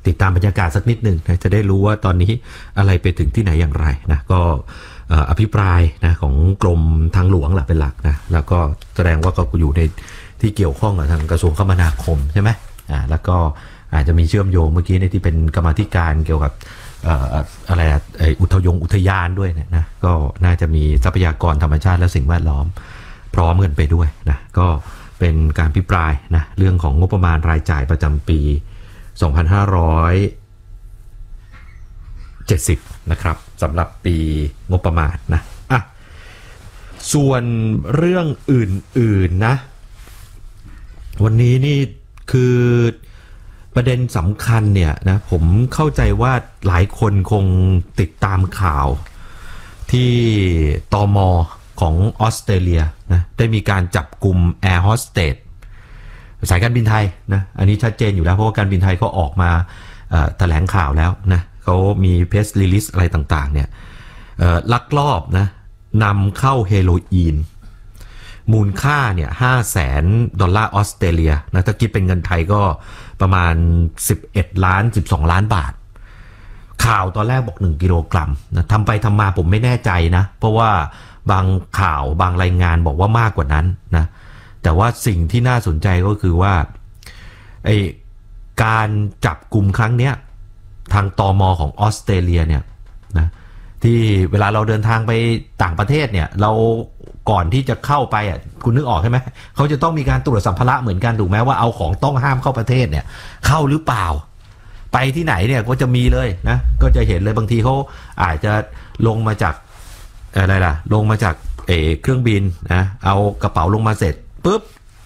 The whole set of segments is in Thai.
ติดตามบรรยากาศสักนิดหนึ่งนะจะได้รู้ว่าตอนนี้อะไรไปถึงที่ไหนอย่างไรนะก็อภิปรายนะของกรมทางหลวงแหละเป็นหลักนะแล้วก็แสดงว่าก็อยู่ในที่เกี่ยวข้องกับทางกระทรวงคมนาคมใช่ไหมแล้วก็อาจจะมีเชื่อมโยงเมื่อกี้ในที่เป็นกรรมาธิการเกี่ยวกับอะไรอุทยานด้วยนะก็น่าจะมีทรัพยากรธรรมชาติและสิ่งแวดล้อมพร้อมกันไปด้วยนะก็เป็นการพิปรายนะเรื่องของงบประมาณรายจ่ายประจำปี2570นะครับสำหรับปีงบประมาณนะส่วนเรื่องอื่นๆนะวันนี้นี่คือประเด็นสำคัญเนี่ยนะผมเข้าใจว่าหลายคนคงติดตามข่าวที่ตม.ของออสเตรเลียนะได้มีการจับกลุ่มแอร์โฮสเตสสายการบินไทยนะอันนี้ชัดเจนอยู่แล้วเพราะว่าการบินไทยก็ออกมาแถลงข่าวแล้วนะเขามีเพรสรีลิสอะไรต่างๆเนี่ยลักลอบนะนำเข้าเฮโรอีนมูลค่าเนี่ย$500,000ออสเตรเลียนะถ้าคิดเป็นเงินไทยก็ประมาณ11 ล้าน 12 ล้านบาทข่าวตอนแรกบอก1 กิโลกรัมนะทำไปทำมาผมไม่แน่ใจนะเพราะว่าบางข่าวบางรายงานบอกว่ามากกว่านั้นนะแต่ว่าสิ่งที่น่าสนใจก็คือว่าการจับกลุ่มครั้งเนี้ยทางตม.ของออสเตรเลียเนี่ยนะที่เวลาเราเดินทางไปต่างประเทศเนี่ยเราก่อนที่จะเข้าไปคุณนึกออกใช่ไหมเขาจะต้องมีการตรวจสัมภาระเหมือนกันถูกไหมว่าเอาของต้องห้ามเข้าประเทศเนี่ยเข้าหรือเปล่าไปที่ไหนเนี่ยก็จะมีเลยนะก็จะเห็นเลยบางทีเขาอาจจะลงมาจากอะไรล่ะลงมาจากเครื่องบินนะเอากระเป๋าลงมาเสร็จปุ๊บ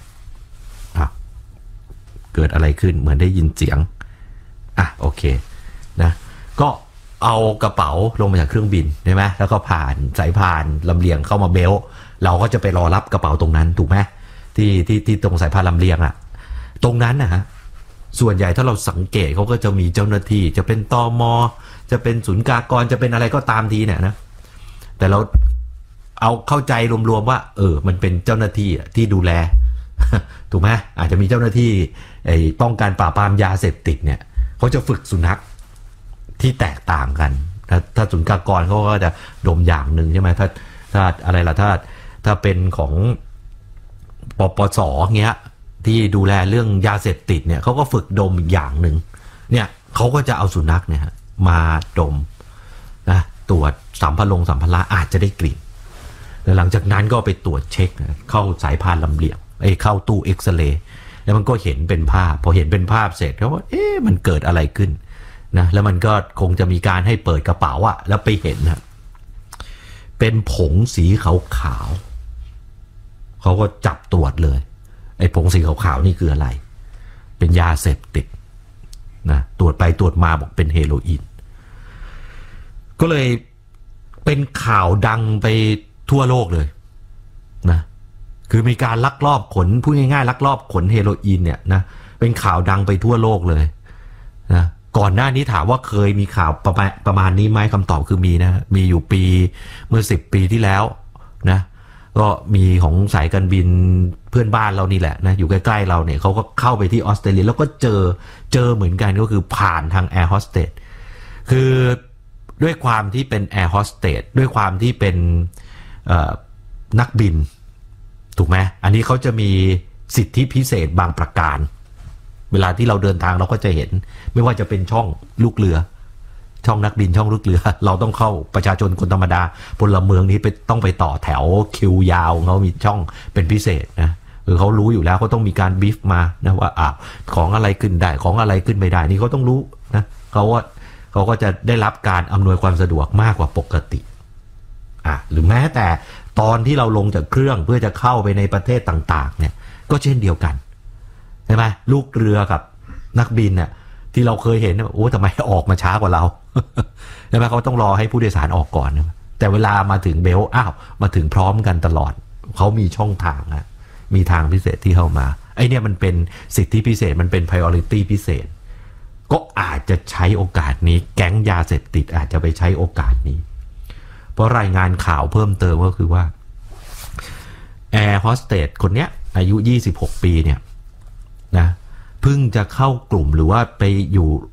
เกิดอะไรขึ้นเหมือนได้ยินเสียงโอเคนะก็เอากระเป๋าลงมาจากเครื่องบินใช่ไหมแล้วก็ผ่านสายพานลำเลียงเข้ามาเบลเราก็จะไปรอรับกระเป๋าตรงนั้นถูกไหมที่ตรงสายพานลำเลียงตรงนั้นนะฮะส่วนใหญ่ถ้าเราสังเกตเขาก็จะมีเจ้าหน้าที่จะเป็นตม.จะเป็นศุลกากรจะเป็นอะไรก็ตามทีเนี่ยนะแต่เราเอาเข้าใจรวมๆว่ามันเป็นเจ้าหน้าที่ที่ดูแลถูกไหมอาจจะมีเจ้าหน้าที่ป้องกันปราบปรามยาเสพติดเนี่ยเขาจะฝึกสุนัขที่แตกต่างกันถ้าศุลกากรเขาก็จะดมอย่างหนึ่งใช่ไหมถ้าอะไรล่ะถ้าเป็นของปส.เงี้ยที่ดูแลเรื่องยาเสพติดเนี่ยเขาก็ฝึกดมอีกอย่างหนึ่งเนี่ยเขาก็จะเอาสุนัขเนี่ยมาดมนะตรวจสัมภาระอาจจะได้กลิ่นแล้วหลังจากนั้นก็ไปตรวจเช็คเข้าสายพานลำเลียงเข้าตู้เอ็กซเรย์แล้วมันก็เห็นเป็นภาพพอเห็นเป็นภาพเสร็จเขาว่ามันเกิดอะไรขึ้นนะแล้วมันก็คงจะมีการให้เปิดกระเป๋าแล้วไปเห็นเป็นผงสีขาวๆเขาก็จับตรวจเลยผงสีขาวๆนี่คืออะไรเป็นยาเสพติดนะตรวจไปตรวจมาบอกเป็นเฮโรอีนก็เลยเป็นข่าวดังไปทั่วโลกเลยนะคือมีการลักลอบขนพูดง่ายๆลักลอบขนเฮโรอีนเนี่ยนะเป็นข่าวดังไปทั่วโลกเลยนะก่อนหน้านี้ถามว่าเคยมีข่าวประมาณนี้ไหมคำตอบคือมีนะมีอยู่เมื่อ10 ปีที่แล้วนะก็มีของสายการบินเพื่อนบ้านเรานี่แหละนะอยู่ใกล้ๆเราเนี่ยเขาก็เข้าไปที่ออสเตรเลียแล้วก็เจอเหมือนกันก็คือผ่านทางแอร์โฮสเตสคือด้วยความที่เป็นแอร์โฮสเตสด้วยความที่เป็นนักบินถูกไหมอันนี้เขาจะมีสิทธิพิเศษบางประการเวลาที่เราเดินทางเราก็จะเห็นไม่ว่าจะเป็นช่องลูกเรือช่องนักบินช่องลูกเรือเราต้องเข้าประชาชนคนธรรมดาพลเมืองนี้ต้องไปต่อแถวคิวยาวเขามีช่องเป็นพิเศษนะคือเขารู้อยู่แล้วเขาต้องมีการบีฟมานะว่าของอะไรขึ้นได้ของอะไรขึ้นไม่ได้นี่เขาต้องรู้นะเขาก็จะได้รับการอำนวยความสะดวกมากกว่าปกติหรือแม้แต่ตอนที่เราลงจากเครื่องเพื่อจะเข้าไปในประเทศต่างๆเนี่ยก็เช่นเดียวกันใช่ไหมลูกเรือกับนักบินเนี่ยที่เราเคยเห็นโอ้ทำไมออกมาช้ากว่าเราใช่ไหมเขาต้องรอให้ผู้โดยสารออกก่อนแต่เวลามาถึงเบลมาถึงพร้อมกันตลอดเขามีช่องทางมีทางพิเศษที่เข้ามาเนี่ยมันเป็นสิทธิพิเศษมันเป็น priority พิเศษก็อาจจะใช้โอกาสนี้แก๊งยาเสพติดอาจจะไปใช้โอกาสนี้เพราะรายงานข่าวเพิ่มเติมก็คือว่าแอร์โฮสเตสคนเนี้ยอายุ26 ปีเนี่ยนะเพิ่งจะเข้ากลุ่มหรือว่าไปอยู่